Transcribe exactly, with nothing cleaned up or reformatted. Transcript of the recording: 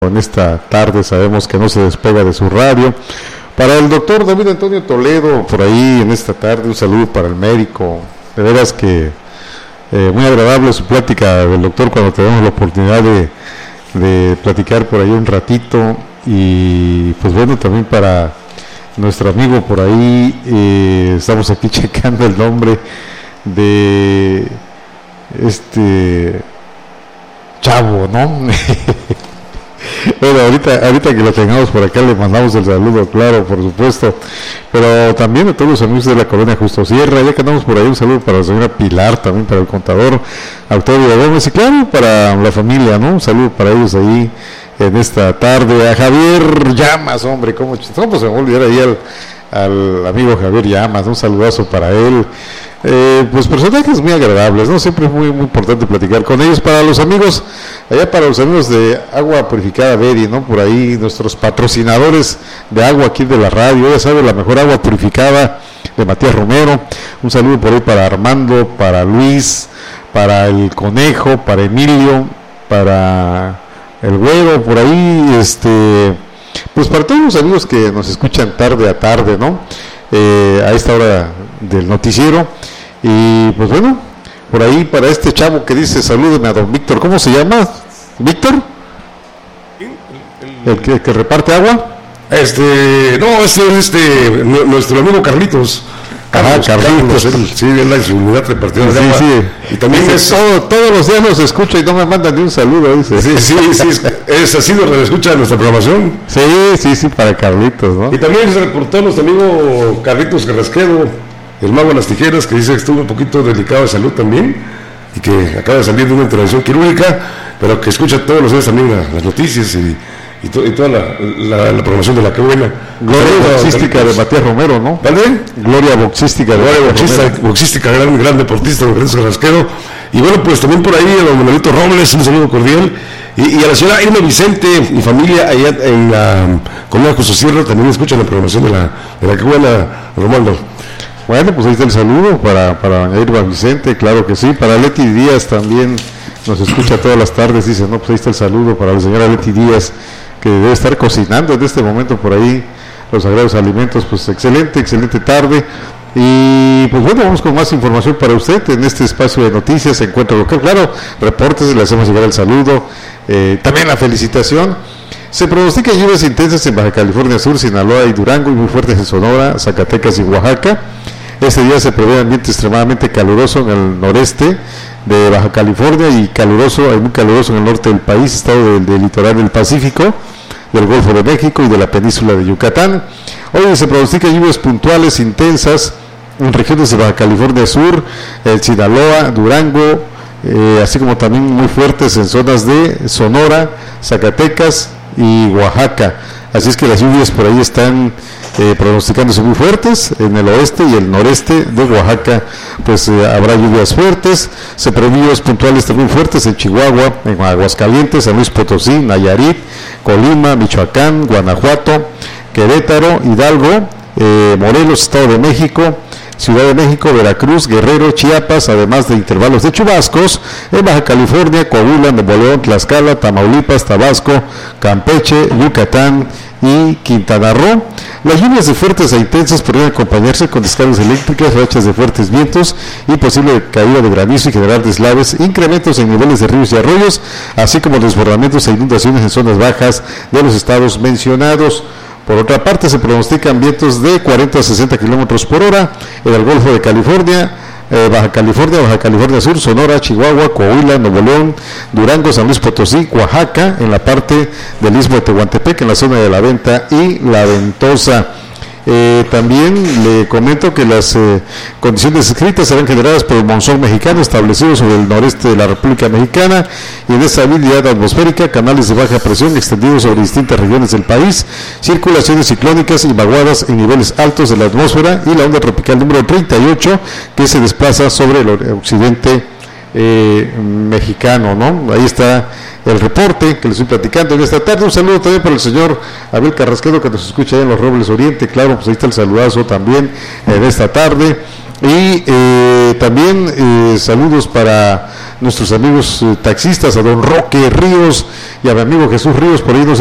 En esta tarde sabemos que no se despega de su radio. Para el doctor David Antonio Toledo, por ahí en esta tarde, un saludo para el médico. De veras que eh, muy agradable su plática del doctor cuando tenemos la oportunidad de, de platicar por ahí un ratito. Y pues bueno, también para nuestro amigo por ahí, eh, estamos aquí checando el nombre de este chavo, ¿no? Bueno, ahorita, ahorita que lo tengamos por acá le mandamos el saludo, claro, por supuesto, pero también a todos los amigos de la colonia Justo Sierra, ya que andamos por ahí, un saludo para la señora Pilar, también para el contador Octavio Gómez, y claro, para la familia, ¿no? Un saludo para ellos ahí en esta tarde. A Javier Llamas, hombre, cómo, cómo se me va a olvidar ahí al, al amigo Javier Llamas, un saludazo para él. Eh, pues personajes muy agradables, ¿no? Siempre es muy, muy importante platicar con ellos. Para los amigos, allá para los amigos de Agua Purificada Beri, ¿no? Por ahí nuestros patrocinadores de agua aquí de la radio, ya sabe, la mejor agua purificada de Matías Romero. Un saludo por ahí para Armando, para Luis, para el Conejo, para Emilio, para el Güero, por ahí, este, pues para todos los amigos que nos escuchan tarde a tarde, ¿no? Eh, a esta hora del noticiero. Y pues bueno, por ahí para este chavo que dice salúdeme a don Víctor, ¿cómo se llama? ¿Víctor? ¿El, el que, que reparte agua? Este, no, este es este, nuestro amigo Carlitos. Carlos, ah, Carlitos, Carlos, sí, es la su unidad repartidora sí, de agua. Sí. Y también dice, es todo, todos los días nos escucha y no me mandan ni un saludo, dice. Sí, sí, sí, es, es así de escucha nuestra programación. Sí, sí, sí, para Carlitos, ¿no? Y también se reportó nuestro amigo Carlitos Carrasquedo, el mago de las tijeras, que dice que estuvo un poquito delicado de salud también y que acaba de salir de una intervención quirúrgica, pero que escucha todos los días también la, las noticias y, y, to, y toda la, la, la programación de la que buena. Gloria boxística de Matías Romero, ¿no? ¿Vale? Gloria boxística de Gloria boxística, boxística, gran, gran deportista, don Carlitos Carrasquedo. Y bueno, pues también por ahí a don Manuelito Robles, un saludo cordial. Y, y a la señora Irma Vicente y familia allá en la colonia Justo Sierra también escuchan la programación de la, de la que buena, Romualdo. Bueno, pues ahí está el saludo para, para Irma Vicente, claro que sí. Para Leti Díaz también nos escucha todas las tardes, dice, no, pues ahí está el saludo para la señora Leti Díaz, que debe estar cocinando en este momento por ahí los sagrados alimentos. Pues excelente, excelente tarde. Y pues bueno, vamos con más información para usted en este espacio de noticias, encuentro local, claro, reportes, le hacemos llegar el saludo, eh, también la felicitación. Se pronostica lluvias intensas en Baja California Sur, Sinaloa y Durango, y muy fuertes en Sonora, Zacatecas y Oaxaca. Este día se prevé ambiente extremadamente caluroso en el noreste de Baja California y caluroso, muy caluroso en el norte del país, estado del, del litoral del Pacífico, del Golfo de México y de la península de Yucatán. Hoy se pronostica lluvias puntuales intensas en regiones de Baja California Sur, el Sinaloa, Durango, eh, así como también muy fuertes en zonas de Sonora, Zacatecas y Oaxaca. Así es que las lluvias por ahí están eh, pronosticándose muy fuertes en el oeste y el noreste de Oaxaca, pues eh, habrá lluvias fuertes. Se prevén lluvias puntuales también fuertes en Chihuahua, en Aguascalientes, San Luis Potosí, Nayarit, Colima, Michoacán, Guanajuato, Querétaro, Hidalgo, eh, Morelos, Estado de México, Ciudad de México, Veracruz, Guerrero, Chiapas, además de intervalos de chubascos en Baja California, Coahuila, Nuevo León, Tlaxcala, Tamaulipas, Tabasco, Campeche, Yucatán y Quintana Roo. Las lluvias de fuertes e intensas podrían acompañarse con descargas eléctricas, rachas de fuertes vientos y posible caída de granizo y generar deslaves, incrementos en niveles de ríos y arroyos, así como desbordamientos e inundaciones en zonas bajas de los estados mencionados. Por otra parte, se pronostican vientos de cuarenta a sesenta kilómetros por hora en el Golfo de California, eh, Baja California, Baja California Sur, Sonora, Chihuahua, Coahuila, Nuevo León, Durango, San Luis Potosí, Oaxaca, en la parte del Istmo de Tehuantepec, en la zona de La Venta y La Ventosa. Eh, también le comento que las eh, condiciones escritas serán generadas por el monzón mexicano establecido sobre el noreste de la República Mexicana y en esta habilidad atmosférica, canales de baja presión extendidos sobre distintas regiones del país, circulaciones ciclónicas y vaguadas en niveles altos de la atmósfera y la onda tropical número treinta y ocho que se desplaza sobre el occidente eh, mexicano, ¿no? Ahí está el reporte que les estoy platicando en esta tarde. Un saludo también para el señor Abel Carrasquedo, que nos escucha allá en Los Robles Oriente. Claro, pues ahí está el saludazo también en esta tarde. Y eh, también eh, saludos para nuestros amigos eh, taxistas, a don Roque Ríos y a mi amigo Jesús Ríos, por ahí nos